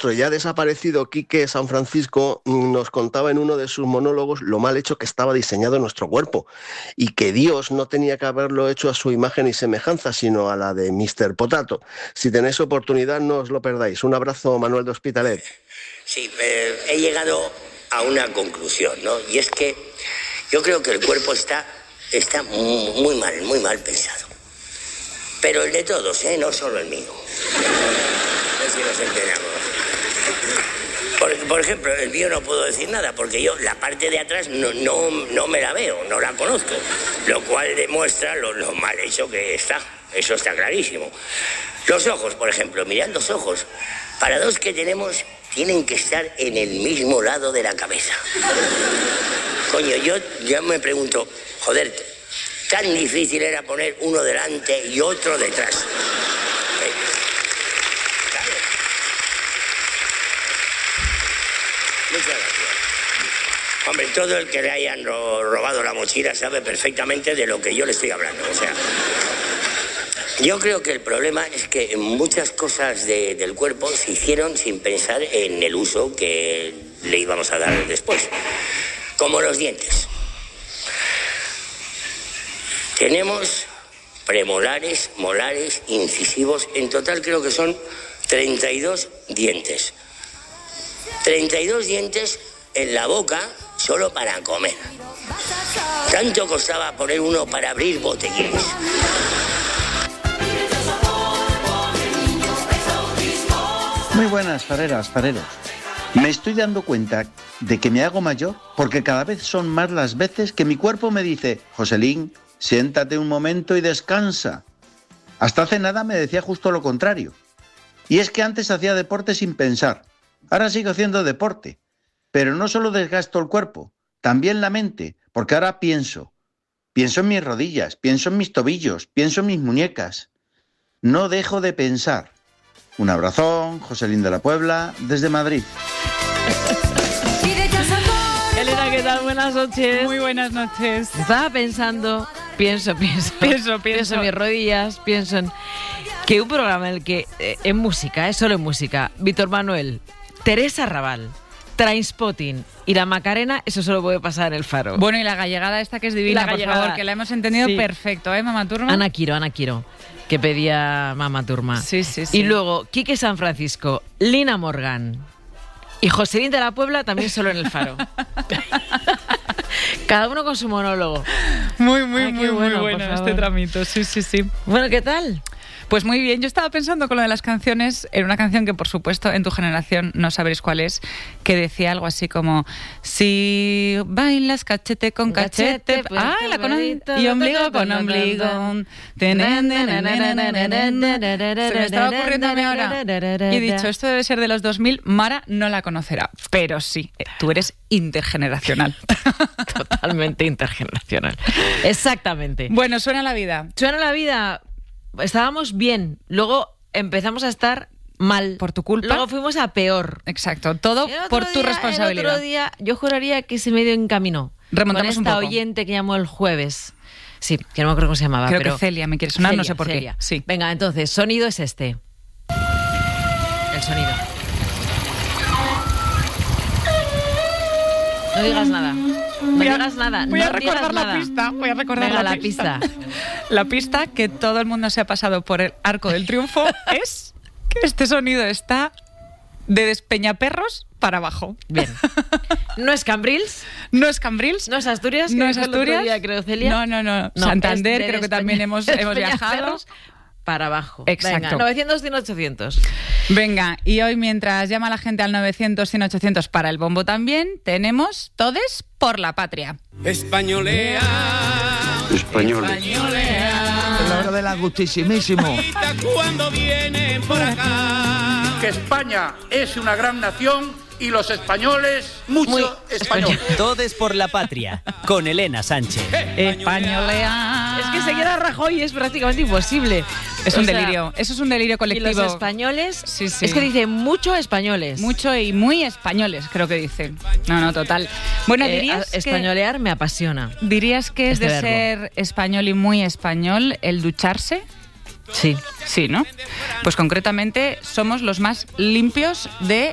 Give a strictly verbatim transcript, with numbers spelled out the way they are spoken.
nuestro ya desaparecido Quique San Francisco nos contaba en uno de sus monólogos lo mal hecho que estaba diseñado nuestro cuerpo y que Dios no tenía que haberlo hecho a su imagen y semejanza, sino a la de míster Potato. Si tenéis oportunidad, no os lo perdáis. Un abrazo, Manuel de Hospitalet. Sí, eh, he llegado a una conclusión, ¿no? Y es que yo creo que el cuerpo está, está muy, muy mal, muy mal pensado. Pero el de todos, ¿eh? No solo el mío. A ver si nos enteramos. Por, por ejemplo, el mío no puedo decir nada, porque yo la parte de atrás no, no, no me la veo, no la conozco. Lo cual demuestra lo, lo mal hecho que está. Eso está clarísimo. Los ojos, por ejemplo, mirad los ojos. Para dos que tenemos, tienen que estar en el mismo lado de la cabeza. Coño, yo ya me pregunto, joder, tan difícil era poner uno delante y otro detrás. Muchas gracias. Hombre, todo el que le hayan ro- robado la mochila sabe perfectamente de lo que yo le estoy hablando. O sea, yo creo que el problema es que muchas cosas de, del cuerpo se hicieron sin pensar en el uso que le íbamos a dar después. Como los dientes. Tenemos premolares, molares, incisivos. En total creo que son treinta y dos dientes. treinta y dos dientes en la boca solo para comer. Tanto costaba poner uno para abrir botellines. Muy buenas, fareras, fareros. Me estoy dando cuenta de que me hago mayor porque cada vez son más las veces que mi cuerpo me dice: Joselín, siéntate un momento y descansa. Hasta hace nada me decía justo lo contrario. Y es que antes hacía deporte sin pensar. Ahora sigo haciendo deporte. Pero no solo desgasto el cuerpo, también la mente, porque ahora pienso. Pienso en mis rodillas, pienso en mis tobillos, pienso en mis muñecas. No dejo de pensar. Un abrazón, Joselín de la Puebla, desde Madrid. Elena, ¿qué tal? Buenas noches. Muy buenas noches. Estaba pensando, pienso, pienso, Pienso, pienso. pienso en mis rodillas, pienso en que un programa en el que, eh, en música, es solo en música, Víctor Manuel, Teresa Raval, Trainspotting y la Macarena, eso solo puede pasar en el Faro. Bueno, y la gallegada esta que es divina, La por gallegada. favor, que la hemos entendido Sí. perfecto, ¿eh, Mamá Turma? Ana Quiro, Ana Quiro, que pedía Mama Turma. Sí, sí, sí. Y luego, Quique San Francisco, Lina Morgan y Joselín de la Puebla, también solo en el Faro. Cada uno con su monólogo. Muy, muy, Ay, qué muy, bueno, muy por bueno favor. este tramito, sí, sí, sí. Bueno, ¿qué tal? Pues muy bien, yo estaba pensando con lo de las canciones, en una canción que por supuesto en tu generación no sabréis cuál es, que decía algo así como: si bailas cachete con cachete, Cachete, pues, ah, la cono- pedito, y ombligo ta, ta, con ta, ta, ombligo. ta. Se me estaba ocurriendo a mí ahora. Y he dicho, esto debe ser de los dos mil, Mara no la conocerá, pero sí, tú eres intergeneracional. Totalmente intergeneracional. Exactamente. Bueno, suena la vida. Suena la vida. Estábamos bien. Luego empezamos a estar mal. Por tu culpa. Luego fuimos a peor. Exacto, todo Y el otro por tu día- responsabilidad. El otro día yo juraría que se medio encaminó. Remontamos con un esta poco. oyente que llamó el jueves. Sí, que no me acuerdo cómo se llamaba. Creo pero que Celia me quiere sonar, no Celia, sé por Celia. qué. Sí. Venga, entonces, sonido es este. El sonido. No digas nada. No Voy a- digas nada. Voy no a recordar digas la nada. pista. Voy a recordar Venga, la, la pista. La pista que todo el mundo se ha pasado por el arco del triunfo es que este sonido está de Despeñaperros para abajo. Bien. ¿No es Cambrils? No es Cambrils. ¿No es Asturias? No que es dijo el otro Asturias. día, creo, Celia. No, no, no. No, Santander, es de creo que Despeña- también hemos, hemos viajado. Despeñaperros para abajo. Exacto. Venga, novecientos, cien, ochocientos. Venga, y hoy mientras llama la gente al novecientos, cien, ochocientos para el bombo también, tenemos Todes por la Patria. Españolea. Españoles. Españolea. La hora del agustísimísimo. Cuando vienen por acá. Que España es una gran nación y los españoles mucho Muy español. Todes por la Patria, con Elena Sánchez. Españolea. Es que seguir a Rajoy es prácticamente imposible. Es O un sea, delirio. Eso es un delirio Y colectivo. los españoles, Sí, sí. es que dice mucho españoles. Mucho y muy españoles, creo que dicen. No, no, total. Bueno, Eh, dirías a- que, españolear me apasiona. dirías que es este de verbo. ser español y muy español el ducharse. Sí. Sí, ¿no? Pues concretamente somos los más limpios de